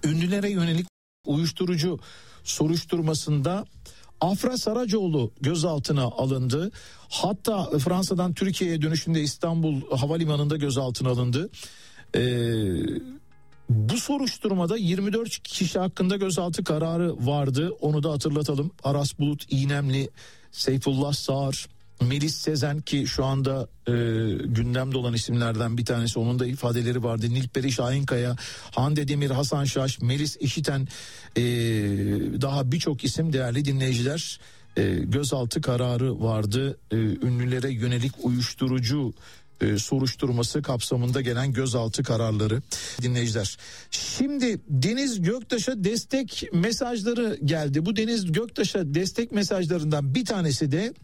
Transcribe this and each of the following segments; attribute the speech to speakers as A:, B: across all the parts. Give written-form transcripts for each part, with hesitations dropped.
A: ünlülere yönelik uyuşturucu soruşturmasında Afra Saracoğlu gözaltına alındı. Hatta Fransa'dan Türkiye'ye dönüşünde İstanbul Havalimanı'nda gözaltına alındı. Bu soruşturmada 24 kişi hakkında gözaltı kararı vardı. Onu da hatırlatalım. Aras Bulut İğnemli, Seyfullah Sağır, Melis Sezen ki şu anda gündemde olan isimlerden bir tanesi, onun da ifadeleri vardı. Nilperi Şahinkaya, Hande Demir, Hasan Şaş, Melis İşiten, daha birçok isim değerli dinleyiciler. Gözaltı kararı vardı. Ünlülere yönelik uyuşturucu soruşturması kapsamında gelen gözaltı kararları dinleyiciler. Şimdi Deniz Göktaş'a destek mesajları geldi. Bu Deniz Göktaş'a destek mesajlarından bir tanesi de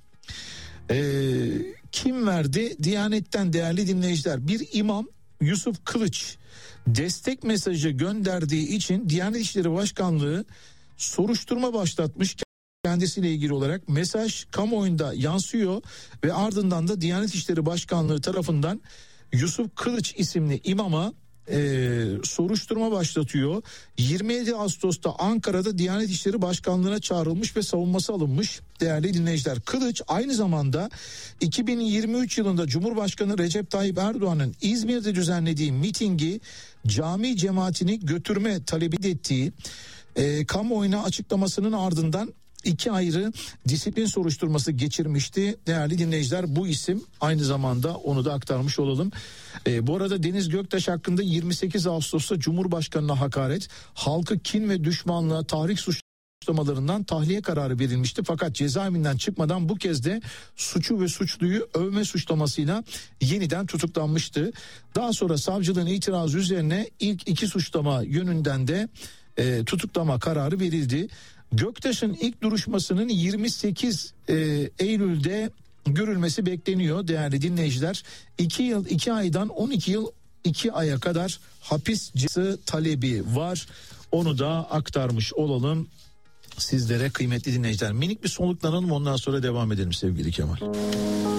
A: kim verdi? Diyanet'ten değerli dinleyiciler. Bir imam Yusuf Kılıç destek mesajı gönderdiği için Diyanet İşleri Başkanlığı soruşturma başlatmış. Kendisiyle ilgili olarak mesaj kamuoyunda yansıyor ve ardından da Diyanet İşleri Başkanlığı tarafından Yusuf Kılıç isimli imama soruşturma başlatıyor. 27 Ağustos'ta Ankara'da Diyanet İşleri Başkanlığı'na çağrılmış ve savunması alınmış değerli dinleyiciler. Kılıç aynı zamanda 2023 yılında Cumhurbaşkanı Recep Tayyip Erdoğan'ın İzmir'de düzenlediği mitingi cami cemaatini götürme talebi ettiği kamuoyuna açıklamasının ardından 2 ayrı disiplin soruşturması geçirmişti değerli dinleyiciler. Bu isim aynı zamanda, onu da aktarmış olalım. Bu arada Deniz Göktaş hakkında 28 Ağustos'ta Cumhurbaşkanı'na hakaret, halkı kin ve düşmanlığa tahrik suçlamalarından tahliye kararı verilmişti. Fakat cezaevinden çıkmadan bu kez de suçu ve suçluyu övme suçlamasıyla yeniden tutuklanmıştı. Daha sonra savcılığın itirazı üzerine ilk 2 suçlama yönünden de tutuklama kararı verildi. Göktaş'ın ilk duruşmasının 28 Eylül'de görülmesi bekleniyor değerli dinleyiciler. 2 yıl 2 aydan 12 yıl 2 aya kadar hapis cezası talebi var. Onu da aktarmış olalım sizlere kıymetli dinleyiciler. Minik bir soluklanalım, ondan sonra devam edelim sevgili Kemal.